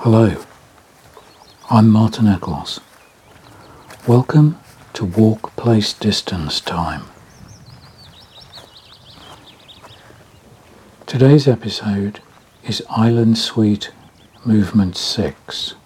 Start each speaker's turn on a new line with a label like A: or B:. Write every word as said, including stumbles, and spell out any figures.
A: Hello, I'm Martin Eccles. Welcome to Walk Place Distance Time. Today's episode is Island Suite Movement six.